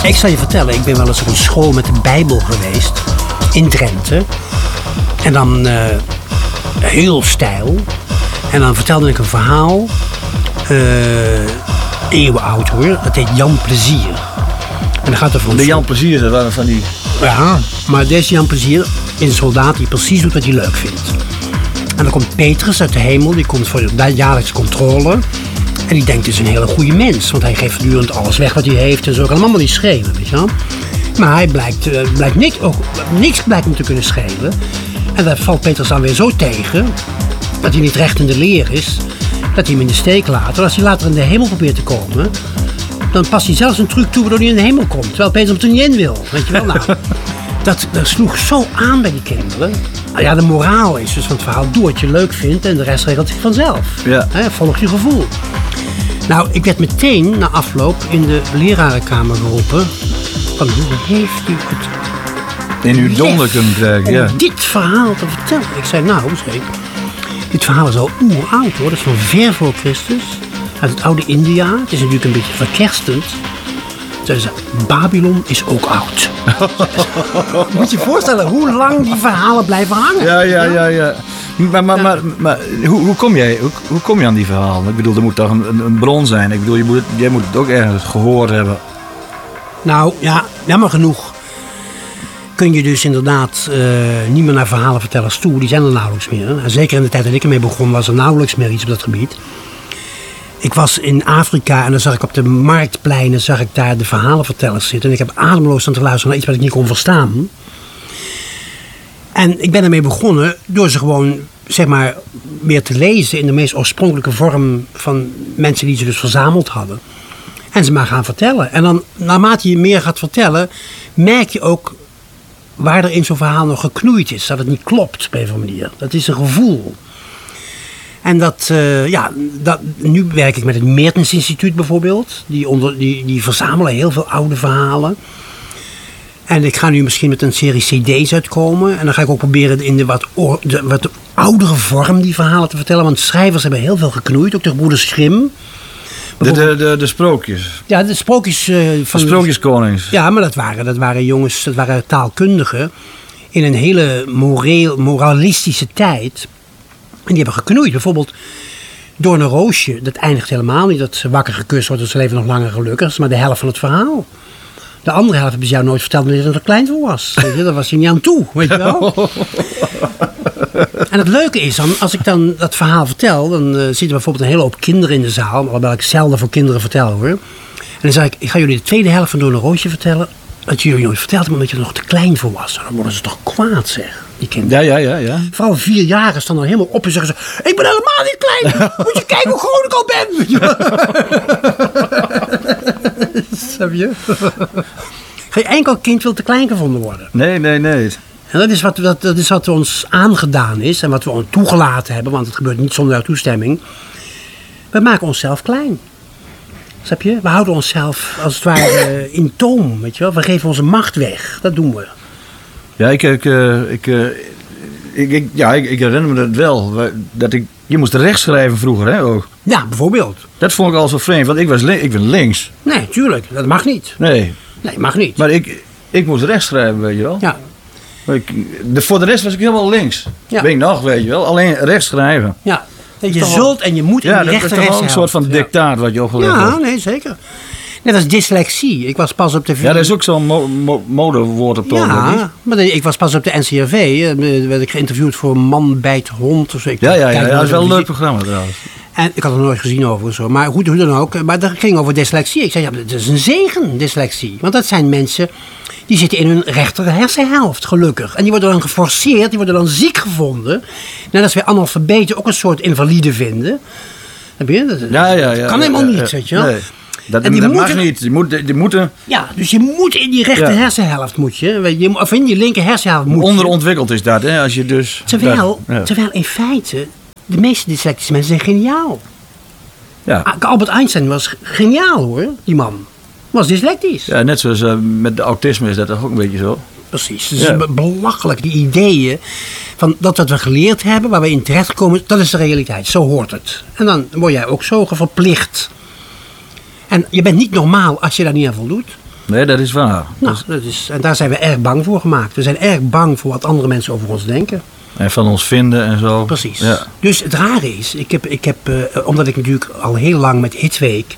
Ik zal je vertellen, ik ben wel eens op een school met de Bijbel geweest. In Drenthe. En dan heel stijl. En dan vertelde ik een verhaal. Eeuwenoud hoor. Dat heet Jan Plezier. En dan gaat er van de Jan Plezier, dat waren van die... Ja, maar deze Jan Plezier is een soldaat die precies doet wat hij leuk vindt. En dan komt Petrus uit de hemel, die komt voor de jaarlijkse controle. En die denkt, het is een hele goede mens, want hij geeft voortdurend alles weg wat hij heeft en zo. Kan hem allemaal niet schelen, weet je wel. Maar hij blijkt niks blijkt hem te kunnen schelen. En daar valt Petrus dan weer zo tegen, dat hij niet recht in de leer is, dat hij hem in de steek laat. En als hij later in de hemel probeert te komen, dan past hij zelfs een truc toe waardoor hij in de hemel komt. Terwijl Petrus hem er niet in wil, weet je wel. Nou, dat sloeg zo aan bij die kinderen. Nou ja, de moraal is dus van het verhaal, doe wat je leuk vindt en de rest regelt zich vanzelf. Ja. Volg je gevoel. Nou, ik werd meteen na afloop in de lerarenkamer geroepen. Van hoe heeft u het in uw donder kunnen krijgen, ja. Om dit verhaal te vertellen. Ik zei, nou, dit verhaal is al oeroud hoor. Dat is van ver voor Christus. Uit het oude India. Het is natuurlijk een beetje verkerstend. Ze zei, Babylon is ook oud. Moet je je voorstellen hoe lang die verhalen blijven hangen. Ja. Maar hoe kom je aan die verhalen? Ik bedoel, er moet toch een bron zijn. Ik bedoel, jij moet het ook ergens gehoord hebben. Nou, ja, jammer genoeg kun je dus inderdaad niet meer naar verhalenvertellers toe. Die zijn er nauwelijks meer. En zeker in de tijd dat ik ermee begon was er nauwelijks meer iets op dat gebied. Ik was in Afrika en dan zag ik op de marktpleinen daar de verhalenvertellers zitten. En ik heb ademloos staan te luisteren naar iets wat ik niet kon verstaan. En ik ben ermee begonnen door ze gewoon, zeg maar, meer te lezen in de meest oorspronkelijke vorm van mensen die ze dus verzameld hadden. En ze maar gaan vertellen. En dan, naarmate je meer gaat vertellen, merk je ook waar er in zo'n verhaal nog geknoeid is. Dat het niet klopt, op een of andere manier. Dat is een gevoel. En nu werk ik met het Meertens Instituut bijvoorbeeld. Die verzamelen heel veel oude verhalen. En ik ga nu misschien met een serie cd's uitkomen. En dan ga ik ook proberen in de wat oudere vorm die verhalen te vertellen. Want schrijvers hebben heel veel geknoeid. Ook de broeders Grimm. De sprookjes. Ja, de sprookjes van de sprookjeskonings. Ja, maar dat waren jongens, dat waren taalkundigen. In een hele moralistische tijd. En die hebben geknoeid. Bijvoorbeeld Doorne Roosje, dat eindigt helemaal niet. Dat ze wakker gekust wordt, dat ze leven nog langer gelukkig. Dat is maar de helft van het verhaal. De andere helft hebben ze jou nooit verteld omdat je er klein voor was. Weet je? Daar was je niet aan toe, weet je wel. En het leuke is dan, als ik dan dat verhaal vertel, dan zitten bijvoorbeeld een hele hoop kinderen in de zaal. Alhoewel ik zelden voor kinderen vertel hoor. En dan zeg ik ga jullie de tweede helft van Doorne Roosje vertellen. Dat je jullie nooit verteld hebben omdat je er nog te klein voor was. Dan worden ze toch kwaad, zeg. Die kinderen. Ja. Vooral 4-jarigen staan er helemaal op en zeggen ze, ik ben helemaal niet klein. Moet je kijken hoe groot ik al ben. Snap je? Geen enkel kind wil te klein gevonden worden. Nee. En dat is wat ons aangedaan is en wat we toegelaten hebben, want het gebeurt niet zonder jouw toestemming. We maken onszelf klein. Snap je? We houden onszelf als het ware in toom, weet je wel. We geven onze macht weg. Dat doen we. Ja, ik herinner me dat wel. Je moest rechts schrijven vroeger, hè? Ook. Ja, bijvoorbeeld. Dat vond ik al zo vreemd, want ik ben links. Nee, tuurlijk. Dat mag niet. Nee, mag niet. Maar ik moest rechts schrijven, weet je wel. Ja. Voor de rest was ik helemaal links. Ja. Ben ik nog, weet je wel. Alleen rechts schrijven. Ja. Je zult en je moet in de rechter. Ja, dat is toch wel een soort van dictaat wat je opgelegd hebt. Ja, nee, zeker. Net als dyslexie. Ik was pas op de... Ja, dat is ook zo'n modewoord op het ogenblik. Ja, maar ik was pas op de NCRV. Werd ik geïnterviewd voor Man bijt hond. Of zo. Ja, dat is wel een leuk programma trouwens. En ik had het nooit gezien overigens. Maar goed, hoe dan ook. Maar dat ging over dyslexie. Ik zei, ja, dat is een zegen, dyslexie. Want dat zijn mensen die zitten in hun rechter hersenhelft, gelukkig. En die worden dan geforceerd, die worden dan ziek gevonden. Net als wij analfabeten ook een soort invalide vinden. Heb je? Dat kan helemaal niet, weet je wel. Nee. Dat mag niet. Die moeten... Ja, dus je moet in die rechter hersenhelft moet je. Of in die linker hersenhelft moet je. Onderontwikkeld is dat, hè? Als je dus... Terwijl in feite, de meeste dyslectische mensen zijn geniaal. Ja. Albert Einstein was geniaal, hoor. Die man was dyslectisch. Ja, net zoals met de autisme is dat ook een beetje zo. Precies. Het is belachelijk, die ideeën van dat wat we geleerd hebben, waar we in terechtkomen, dat is de realiteit. Zo hoort het. En dan word jij ook zo verplicht. En je bent niet normaal als je daar niet aan voldoet. Nee, dat is waar. Nou, en daar zijn we erg bang voor gemaakt. We zijn erg bang voor wat andere mensen over ons denken. En van ons vinden en zo. Precies. Ja. Dus het rare is, ik heb omdat ik natuurlijk al heel lang met Hitweek...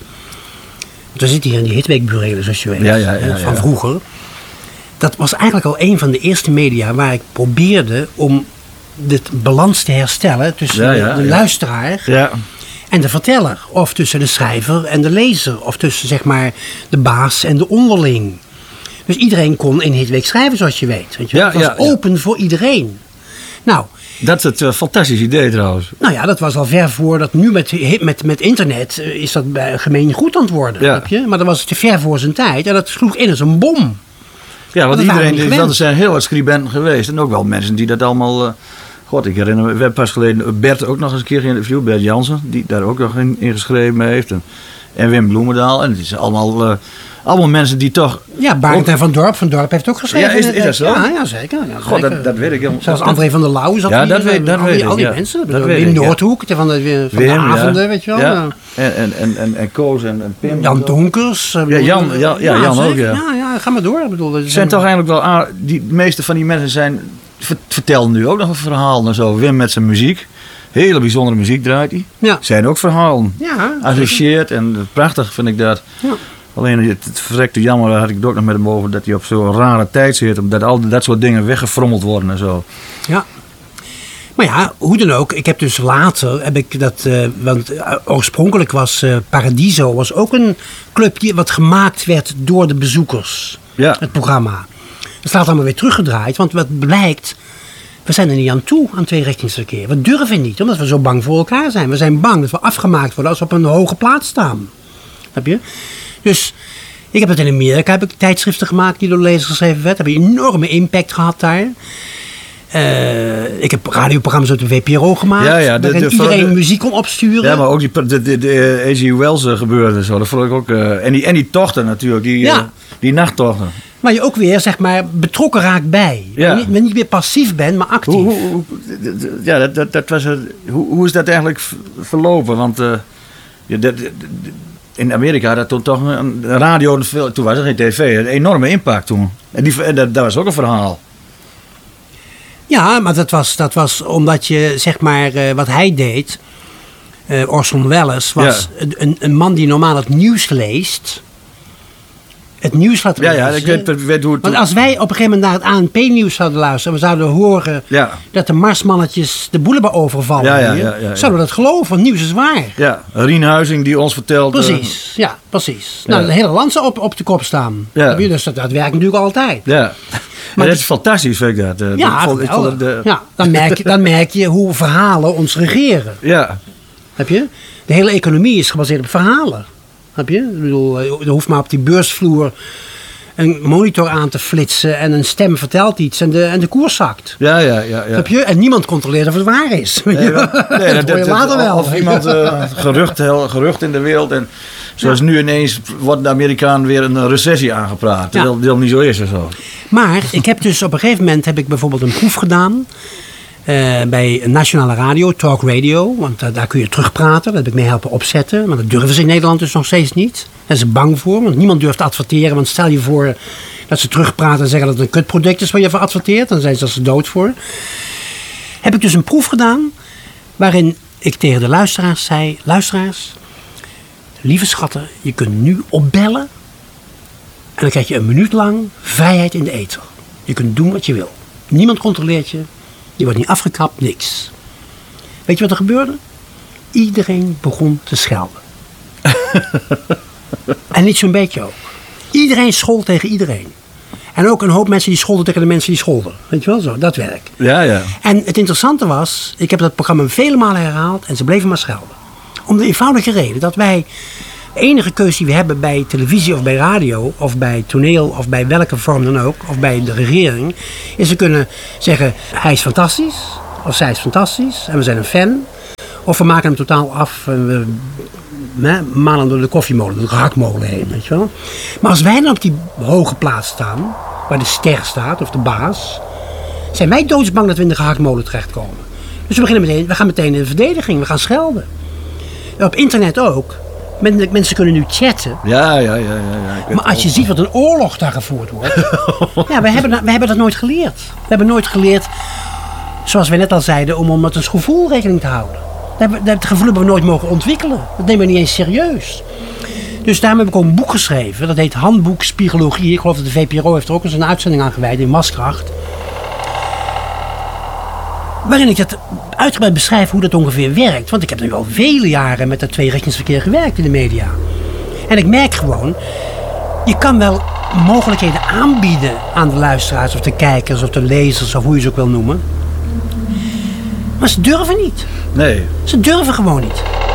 We zitten hier in die Hitweek-burelen, zoals je weet, van vroeger. Dat was eigenlijk al een van de eerste media waar ik probeerde om de balans te herstellen tussen de luisteraar en de verteller. Of tussen de schrijver en de lezer. Of tussen, zeg maar, de baas en de onderling. Dus iedereen kon in Hitweek schrijven, zoals je weet. Weet je? Het was open voor iedereen. Nou, dat is het fantastisch idee trouwens. Nou ja, dat was al ver voor dat nu met internet is dat gemeen goed aan het worden. Snap je? Maar dat was te ver voor zijn tijd en dat sloeg in als een bom. Ja, want iedereen, er zijn heel wat scribenten geweest en ook wel mensen die dat allemaal... God, ik herinner me, we hebben pas geleden Bert ook nog eens een keer geïnterviewd, Bert Jansen, die daar ook nog in geschreven heeft. En Wim Bloemendaal. En het is allemaal mensen die toch... Ja, Barend en Van Dorp heeft ook geschreven. Ja, is dat zo? Ja, zeker. Ja, God, dat weet ik helemaal. Zoals André van der Lauw zat dat weet al die mensen. Wim Noordhoek van de avonden, weet je wel. Ja. En Koos en Pim. Jan Donkers. Jan ook, ja. Ja, ga maar door. Ik bedoel, zijn toch eigenlijk wel... De meeste van die mensen vertellen nu ook nog een verhaal en zo. Wim met zijn muziek. Hele bijzondere muziek draait hij. Ja. Zijn ook verhalen. Ja. Associeerd en prachtig vind ik dat. Ja. Alleen het verrekte jammer, daar had ik het ook nog met hem over, dat hij op zo'n rare tijd zit. Omdat al dat soort dingen weggefrommeld worden en zo. Ja. Maar ja, hoe dan ook. Ik heb dus later, want oorspronkelijk was Paradiso was ook een club wat gemaakt werd door de bezoekers. Ja. Het programma. Het staat allemaal weer teruggedraaid, want wat blijkt... We zijn er niet aan toe, aan tweerichtingsverkeer. We durven niet, omdat we zo bang voor elkaar zijn. We zijn bang dat we afgemaakt worden als we op een hoge plaats staan. Snap je? Dus ik heb het in Amerika, tijdschriften gemaakt die door lezers geschreven werden. Heb een enorme impact gehad daar. Ik heb radioprogramma's uit de VPRO gemaakt. Waarin iedereen muziek kon opsturen. Ja, maar ook de A.G. Wells gebeurde zo. Dat vond ik ook. En die tochten natuurlijk, die nachttochten. Maar je ook weer, zeg maar, betrokken raakt bij. Ja. Niet meer passief bent, maar actief. Hoe is dat eigenlijk verlopen? Want in Amerika had dat toch een radio, toen was er geen tv, een enorme impact toen. En dat was ook een verhaal. Ja, maar dat was omdat je, zeg maar, wat hij deed, Orson Welles, was een man die normaal het nieuws leest. Het nieuws laten lezen. Ik weet hoe het... Want als wij op een gegeven moment naar het ANP-nieuws zouden luisteren, we zouden horen dat de Marsmannetjes de boel hebben overvallen. Zouden we dat geloven, want nieuws is waar. Ja, Rien Huizing die ons vertelt... Precies, precies. Nou, het hele land zou op de kop staan. Ja. Dus dat werkt natuurlijk altijd. Ja. Maar dat is fantastisch, vind ik dat. Dan merk je hoe verhalen ons regeren. Ja. Heb je? De hele economie is gebaseerd op verhalen. Heb je? Ik bedoel, er hoeft maar op die beursvloer een monitor aan te flitsen en een stem vertelt iets en de koers zakt. Ja. Heb je? En niemand controleert of het waar is. Nee, dat hoor je later wel. Of iemand gerucht in de wereld en zoals nu ineens wordt de Amerikaan weer een recessie aangepraat. Terwijl dat niet zo is of zo. Maar ik heb dus op een gegeven moment bijvoorbeeld een proef gedaan. Bij een nationale radio, Talk Radio. Want daar kun je terugpraten. Dat heb ik mee helpen opzetten. Maar dat durven ze in Nederland dus nog steeds niet. Daar zijn ze bang voor. Want niemand durft te adverteren. Want stel je voor dat ze terugpraten en zeggen dat het een kutproduct is waar je voor adverteert. Dan zijn ze er dood voor. Heb ik dus een proef gedaan. Waarin ik tegen de luisteraars zei. Luisteraars, lieve schatten, je kunt nu opbellen. En dan krijg je een minuut lang vrijheid in de ether. Je kunt doen wat je wil. Niemand controleert je. Je wordt niet afgekapt, niks. Weet je wat er gebeurde? Iedereen begon te schelden. En niet zo'n beetje ook. Iedereen schold tegen iedereen. En ook een hoop mensen die scholden tegen de mensen die scholden. Weet je wel zo, dat werk. Ja. En het interessante was, ik heb dat programma vele malen herhaald en ze bleven maar schelden. Om de eenvoudige reden dat wij... De enige keuze die we hebben bij televisie of bij radio of bij toneel of bij welke vorm dan ook, of bij de regering, is we kunnen zeggen hij is fantastisch of zij is fantastisch en we zijn een fan. Of we maken hem totaal af en we malen door de koffiemolen, door de gehaktmolen heen. Weet je wel? Maar als wij dan op die hoge plaats staan, waar de ster staat of de baas, zijn wij doodsbang dat we in de gehaktmolen terechtkomen. Dus we gaan meteen in de verdediging, we gaan schelden. En op internet ook. Mensen kunnen nu chatten. Ja. Maar als je ziet wat een oorlog daar gevoerd wordt. Ja, we hebben dat nooit geleerd. We hebben nooit geleerd, zoals we net al zeiden, om met ons gevoel rekening te houden. Dat gevoel hebben we nooit mogen ontwikkelen. Dat nemen we niet eens serieus. Dus daarom heb ik ook een boek geschreven. Dat heet Handboek Spiegologie. Ik geloof dat de VPRO heeft er ook eens een uitzending aan gewijd in Maaskracht. Waarin ik het uitgebreid beschrijf hoe dat ongeveer werkt. Want ik heb nu al vele jaren met dat tweerichtingsverkeer gewerkt in de media. En ik merk gewoon, je kan wel mogelijkheden aanbieden aan de luisteraars of de kijkers of de lezers of hoe je ze ook wil noemen. Maar ze durven niet. Nee. Ze durven gewoon niet.